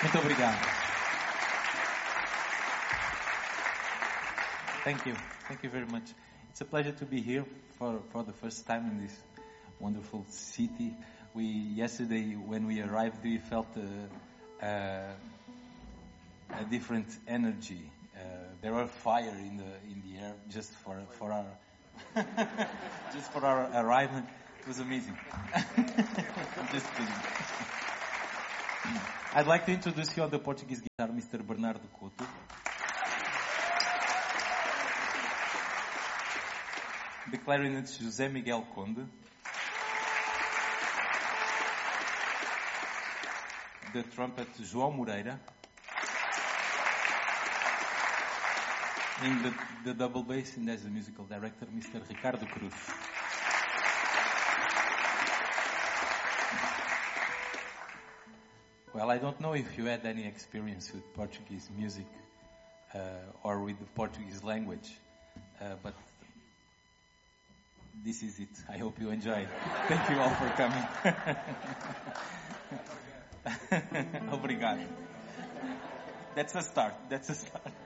Muito obrigado. Thank you. Thank you very much. It's a pleasure to be here for the first time in this wonderful city. Yesterday when we arrived, we felt a different energy. There was fire in the air just for our just for our arrival. It was amazing. I'm just kidding. I'd like to introduce you on the Portuguese guitar, Mr. Bernardo Couto. The clarinet, José Miguel Conde. The trumpet, João Moreira. And the double bass, and as the musical director, Mr. Ricardo Cruz. Well, I don't know if you had any experience with Portuguese music or with the Portuguese language, but this is it. I hope you enjoy it. Thank you all for coming. Obrigado. That's a start.